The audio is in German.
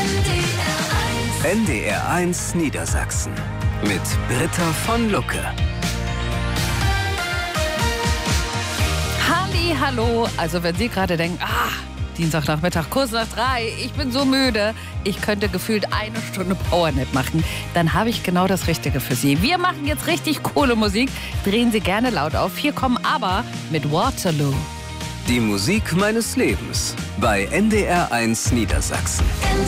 NDR1 Niedersachsen mit Britta von Lucke. Hallo, also wenn Sie gerade denken, Dienstagnachmittag, kurz nach 3, ich bin so müde, ich könnte gefühlt 1 Stunde Powernap machen, dann habe ich genau das Richtige für Sie. Wir machen jetzt richtig coole Musik, drehen Sie gerne laut auf. Hier kommen aber mit Waterloo. Die Musik meines Lebens bei NDR1 Niedersachsen.